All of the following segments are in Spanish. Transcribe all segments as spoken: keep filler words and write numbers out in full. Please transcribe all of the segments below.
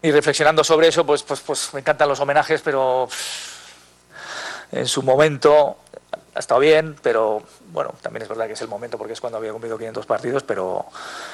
y reflexionando sobre eso, pues, pues, pues me encantan los homenajes, pero en su momento ha estado bien, pero bueno, también es verdad que es el momento porque es cuando había cumplido quinientos partidos, pero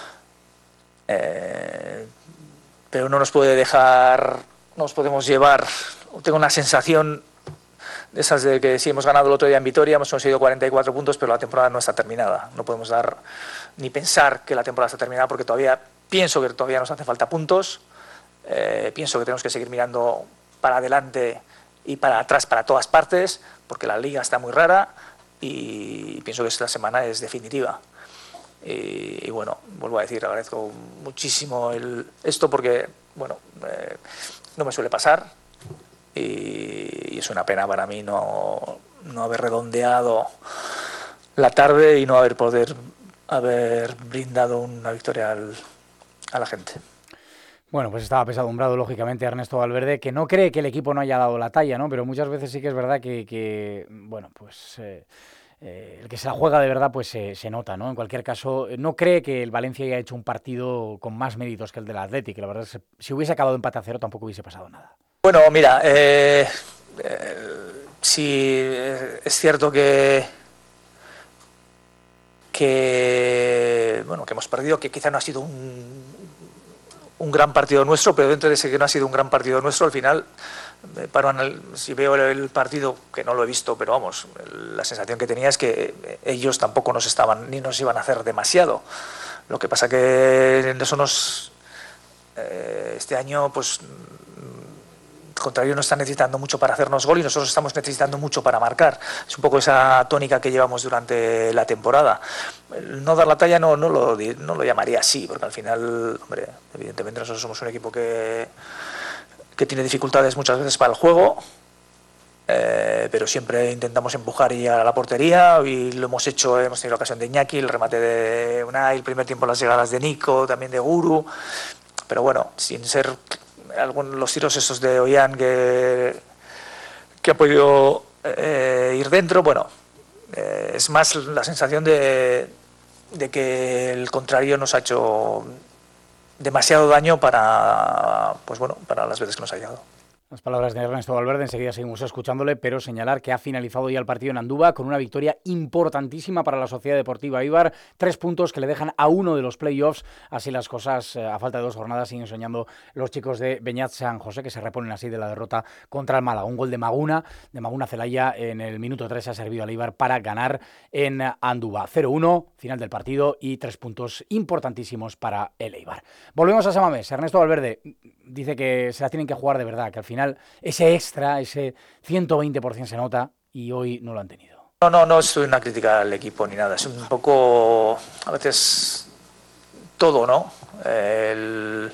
eh, pero no nos puede dejar, no nos podemos llevar, tengo una sensación de esas de que sí hemos ganado el otro día en Vitoria, hemos conseguido cuarenta y cuatro puntos, pero la temporada no está terminada, no podemos dar ni pensar que la temporada está terminada porque todavía pienso que todavía nos hace falta puntos. Eh, pienso que tenemos que seguir mirando para adelante y para atrás, para todas partes, porque la liga está muy rara y pienso que esta semana es definitiva. Y, y bueno, vuelvo a decir, agradezco muchísimo el, esto porque, bueno, eh, no me suele pasar y, y es una pena para mí no, no haber redondeado la tarde y no haber poder haber brindado una victoria al, a la gente. Bueno, pues estaba pesadumbrado, lógicamente, Ernesto Valverde, que no cree que el equipo no haya dado la talla, ¿no? Pero muchas veces sí que es verdad que, que bueno, pues eh, eh, el que se la juega de verdad, pues eh, se nota, ¿no? En cualquier caso, no cree que el Valencia haya hecho un partido con más méritos que el del Athletic. La verdad es que si hubiese acabado empate a cero tampoco hubiese pasado nada. Bueno, mira, eh, eh, sí, es cierto que que bueno que hemos perdido, que quizá no ha sido un un gran partido nuestro, pero dentro de ese que no ha sido un gran partido nuestro, al final, para anal- si veo el partido, que no lo he visto, pero vamos, la sensación que tenía es que ellos tampoco nos estaban, ni nos iban a hacer demasiado. Lo que pasa que en eso nos, eh, este año, pues, el contrario no está necesitando mucho para hacernos gol y nosotros estamos necesitando mucho para marcar. Es un poco esa tónica que llevamos durante la temporada. El no dar la talla no, no, lo, no lo llamaría así, porque al final, hombre, evidentemente nosotros somos un equipo que, que tiene dificultades muchas veces para el juego, eh, pero siempre intentamos empujar y llegar a la portería y lo hemos hecho, hemos tenido la ocasión de Iñaki, el remate de Unai, el primer tiempo las llegadas de Nico, también de Guru, pero bueno, sin ser algunos los tiros esos de Ollán que, que ha podido eh, ir dentro, bueno, eh, es más la sensación de, de que el contrario nos ha hecho demasiado daño para, pues bueno, para las veces que nos ha llegado. Las palabras de Ernesto Valverde, enseguida seguimos escuchándole, pero señalar que ha finalizado ya el partido en Andúba con una victoria importantísima para la Sociedad Deportiva Eibar, tres puntos que le dejan a uno de los playoffs, así las cosas, a falta de dos jornadas siguen soñando los chicos de Beñat San José, que se reponen así de la derrota contra el Málaga. Un gol de Maguna, de Maguna Zelaya en el minuto tres ha servido al Eibar para ganar en Andúba. cero uno, final del partido y tres puntos importantísimos para el Eibar. Volvemos a Samamés. Ernesto Valverde dice que se la tienen que jugar de verdad, que al final ese extra, ese ciento veinte por ciento se nota y hoy no lo han tenido. No, no, no es una crítica al equipo ni nada, es un poco, a veces, todo, ¿no? El,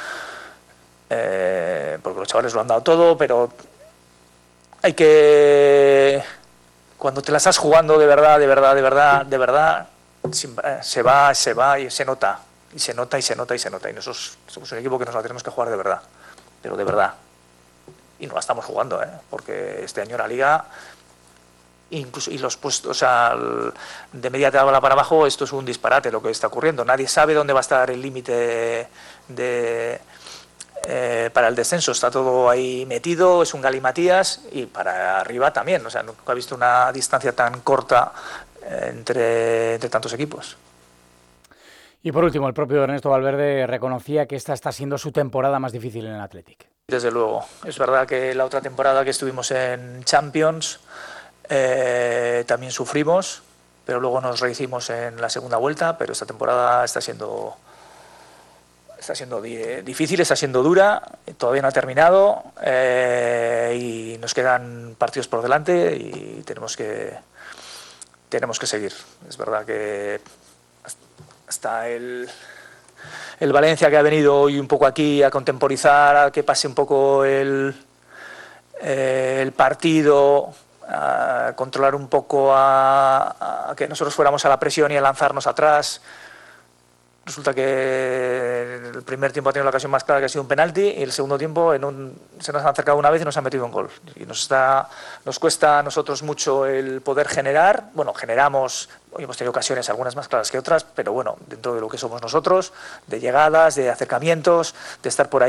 eh, porque los chavales lo han dado todo, pero hay que, cuando te la estás jugando de verdad, de verdad, de verdad, de verdad, se va, se va y se nota, y se nota, y se nota, y se nota, y nosotros somos un equipo que nos la tenemos que jugar de verdad, pero de verdad. Y no la estamos jugando, ¿eh? Porque este año la Liga, incluso y los puestos, o sea, de media tabla para abajo, esto es un disparate lo que está ocurriendo. Nadie sabe dónde va a estar el límite de, eh, para el descenso. Está todo ahí metido, es un galimatías, y para arriba también. O sea, nunca he visto una distancia tan corta eh, entre, entre tantos equipos. Y por último, el propio Ernesto Valverde reconocía que esta está siendo su temporada más difícil en el Athletic. Desde luego, es verdad que la otra temporada que estuvimos en Champions eh, también sufrimos, pero luego nos rehicimos en la segunda vuelta, pero esta temporada está siendo está siendo difícil, está siendo dura, todavía no ha terminado eh, y nos quedan partidos por delante y tenemos que tenemos que seguir. Es verdad que hasta el El Valencia, que ha venido hoy un poco aquí a contemporizar, a que pase un poco el, eh, el partido, a controlar un poco, a, a que nosotros fuéramos a la presión y a lanzarnos atrás. Resulta que el primer tiempo ha tenido la ocasión más clara, que ha sido un penalti, y el segundo tiempo en un, se nos ha acercado una vez y nos ha metido un gol. Y nos, está, nos cuesta a nosotros mucho el poder generar. Bueno, generamos, hoy hemos tenido ocasiones, algunas más claras que otras, pero bueno, dentro de lo que somos nosotros, de llegadas, de acercamientos, de estar por ahí.